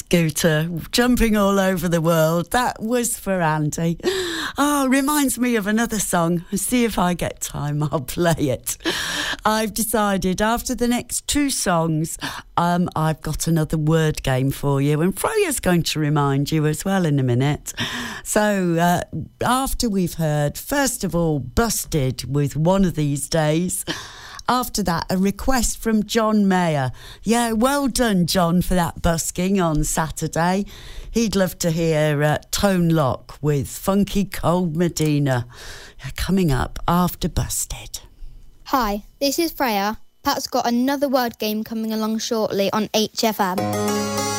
scooter, jumping all over the world. That was for Andy. Oh, reminds me of another song. See if I get time, I'll play it. I've decided after the next two songs, I've got another word game for you, and Freya's going to remind you as well in a minute. So after we've heard, first of all, Busted with One of These Days. After that, a request from John Mayer. Yeah, well done, John, for that busking on Saturday. He'd love to hear Tone Lock with Funky Cold Medina coming up after Busted. Hi, this is Freya. Pat's got another word game coming along shortly on HFM.